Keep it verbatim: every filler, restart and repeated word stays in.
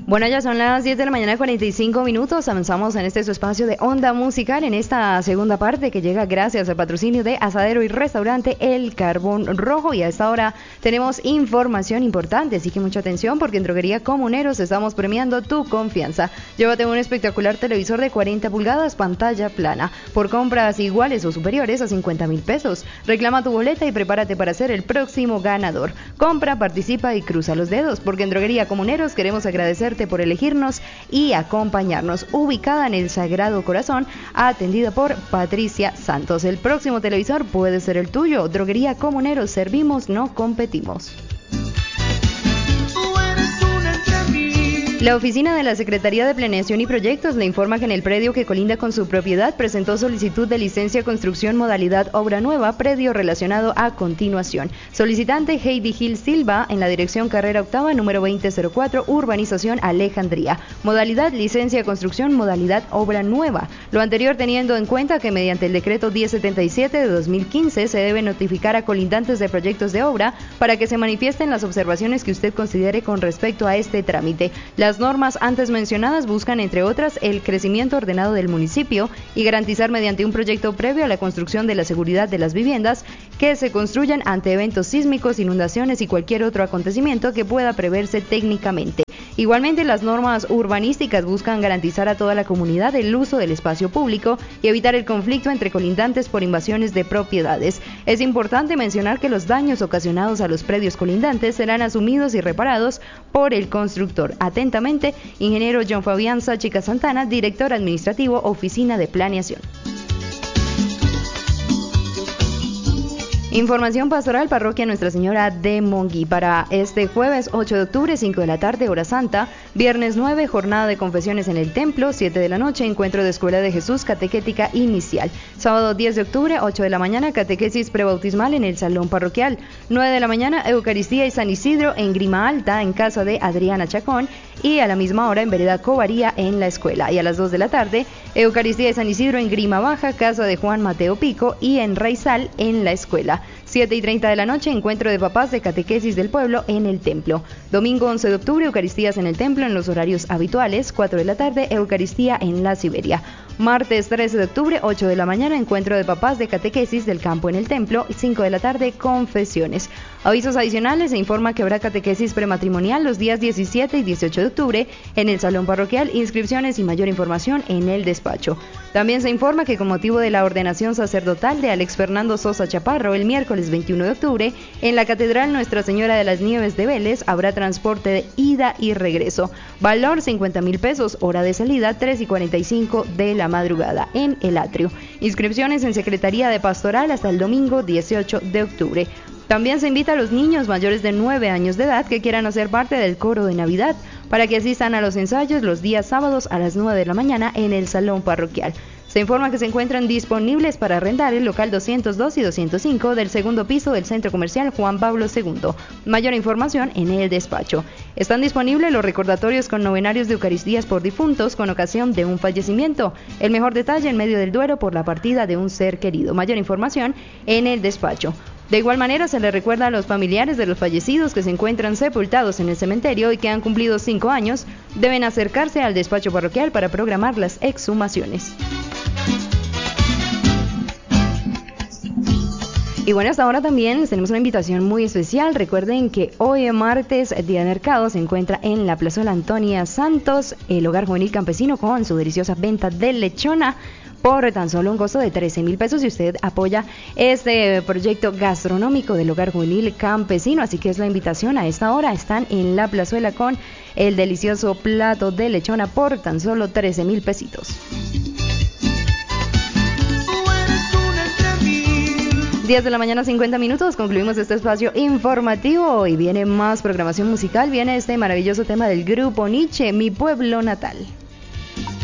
Bueno, ya son las diez de la mañana, cuarenta y cinco minutos. Avanzamos en este su espacio de Onda Musical en esta segunda parte que llega gracias al patrocinio de Asadero y Restaurante El Carbón Rojo. Y a esta hora tenemos información importante, así que mucha atención porque en Droguería Comuneros estamos premiando tu confianza. Llévate un espectacular televisor de cuarenta pulgadas, pantalla plana, por compras iguales o superiores a cincuenta mil pesos. Reclama tu boleta y prepárate para ser el próximo ganador. Compra, participa y cruza los dedos, porque en Droguería Comuneros queremos agradecer por elegirnos y acompañarnos. Ubicada en el Sagrado Corazón, atendida por Patricia Santos. El próximo televisor puede ser el tuyo. Droguería Comuneros, servimos, no competimos. La oficina de la Secretaría de Planeación y Proyectos le informa que en el predio que colinda con su propiedad presentó solicitud de licencia construcción modalidad obra nueva, predio relacionado a continuación. Solicitante Heidi Gil Silva, en la dirección carrera octava, número veinte cero cuatro, urbanización Alejandría. Modalidad licencia construcción modalidad obra nueva. Lo anterior teniendo en cuenta que mediante el decreto diez setenta y siete de dos mil quince se debe notificar a colindantes de proyectos de obra para que se manifiesten las observaciones que usted considere con respecto a este trámite. Las normas antes mencionadas buscan, entre otras, el crecimiento ordenado del municipio y garantizar mediante un proyecto previo a la construcción de la seguridad de las viviendas que se construyan ante eventos sísmicos, inundaciones y cualquier otro acontecimiento que pueda preverse técnicamente. Igualmente, las normas urbanísticas buscan garantizar a toda la comunidad el uso del espacio público y evitar el conflicto entre colindantes por invasiones de propiedades. Es importante mencionar que los daños ocasionados a los predios colindantes serán asumidos y reparados por el constructor. Atentamente, ingeniero John Fabián Sáchica Santana, director administrativo, Oficina de Planeación. Información pastoral, parroquia Nuestra Señora de Monguí. Para este jueves ocho de octubre, cinco de la tarde, hora santa. Viernes nueve, jornada de confesiones en el templo. siete de la noche, encuentro de Escuela de Jesús, catequética inicial. Sábado diez de octubre, ocho de la mañana, catequesis prebautismal en el salón parroquial. nueve de la mañana, Eucaristía y San Isidro en Grima Alta, en casa de Adriana Chacón. Y a la misma hora en Vereda Covaría en la escuela. Y a las dos de la tarde, Eucaristía de San Isidro en Grima Baja, casa de Juan Mateo Pico, y en Raizal en la escuela. siete y treinta de la noche, encuentro de papás de catequesis del pueblo en el templo. Domingo once de octubre, Eucaristías en el templo en los horarios habituales. cuatro de la tarde, Eucaristía en la Siberia. Martes trece de octubre, ocho de la mañana, encuentro de papás de catequesis del campo en el templo. cinco de la tarde, confesiones. Avisos adicionales, se informa que habrá catequesis prematrimonial los días diecisiete y dieciocho de octubre en el salón parroquial. Inscripciones y mayor información en el despacho. También se informa que con motivo de la ordenación sacerdotal de Alex Fernando Sosa Chaparro el miércoles veintiuno de octubre, en la Catedral Nuestra Señora de las Nieves de Vélez habrá transporte de ida y regreso. Valor cincuenta mil pesos, hora de salida tres y cuarenta y cinco de la madrugada en el atrio. Inscripciones en Secretaría de Pastoral hasta el domingo dieciocho de octubre. También se invita a los niños mayores de nueve años de edad que quieran hacer parte del coro de Navidad para que asistan a los ensayos los días sábados a las nueve de la mañana en el salón parroquial. Se informa que se encuentran disponibles para arrendar el local doscientos dos y doscientos cinco del segundo piso del Centro Comercial Juan Pablo segundo. Mayor información en el despacho. Están disponibles los recordatorios con novenarios de Eucaristías por difuntos con ocasión de un fallecimiento. El mejor detalle en medio del duelo por la partida de un ser querido. Mayor información en el despacho. De igual manera, se le recuerda a los familiares de los fallecidos que se encuentran sepultados en el cementerio y que han cumplido cinco años, deben acercarse al despacho parroquial para programar las exhumaciones. Y bueno, hasta ahora también tenemos una invitación muy especial. Recuerden que hoy martes, día de mercado, se encuentra en la Plazuela Antonia Santos el Hogar Juvenil Campesino con su deliciosa venta de lechona por tan solo un costo de trece mil pesos si usted apoya este proyecto gastronómico del Hogar Juvenil Campesino. Así que es la invitación a esta hora. Están en la plazuela con el delicioso plato de lechona por tan solo trece mil pesitos. diez de la mañana, cincuenta minutos, concluimos este espacio informativo y viene más programación musical. Viene este maravilloso tema del grupo Nietzsche, Mi Pueblo Natal.